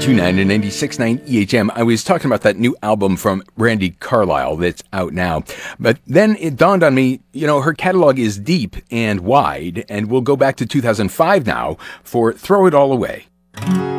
92.9 and 96.9 EHM. I was talking about that new album from Brandi Carlile that's out now. But then it dawned on me, her catalog is deep and wide, and we'll go back to 2005 now for Throw It All Away.